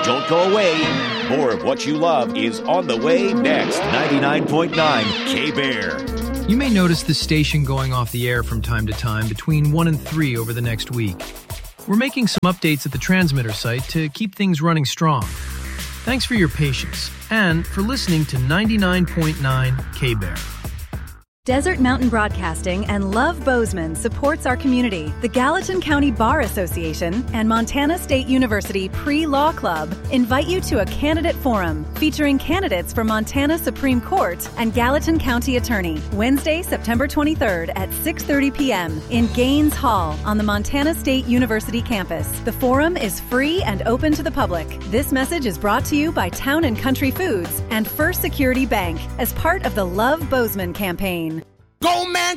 Don't go away. More of what you love is on the way next. 99.9 K-Bear. You may notice the station going off the air from time to time between 1 and 3 over the next week. We're making some updates at the transmitter site to keep things running strong. Thanks for your patience and for listening to 99.9 K-Bear. Desert Mountain Broadcasting and Love Bozeman supports our community. The Gallatin County Bar Association and Montana State University Pre-Law Club invite you to a candidate forum featuring candidates for Montana Supreme Court and Gallatin County Attorney, Wednesday, September 23rd at 6:30 p.m. in Gaines Hall on the Montana State University campus. The forum is free and open to the public. This message is brought to you by Town and Country Foods and First Security Bank as part of the Love Bozeman campaign. Go, man,